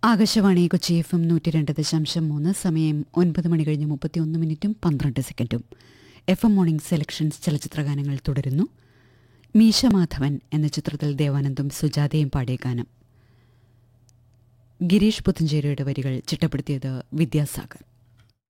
Akashvani Kochi FM 102.3 സമയം 9:31 FM morning selections ചലച്ചിത്രഗാനങ്ങൾ തുടരുന്നു. മീശ മാധവൻ എന്ന ചിത്രത്തിൽ ദേവാനന്ദും സുജാതയും പാടിയ ഗാനം. ഗിരീഷ് പുത്തഞ്ചേരിയുടെ വരികൾ ചിട്ടപ്പെടുത്തിയത് വിദ്യാസാഗർ.